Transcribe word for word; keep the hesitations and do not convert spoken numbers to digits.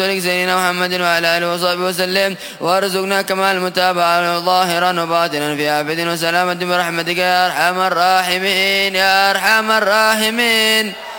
سيدنا محمد وعلى آله وصحبه وسلم، وارزقنا كمال المتابعة ظاهرا وباطنا في عافية وسلامة برحمتك يا أرحم الراحمين يا أرحم الراحمين.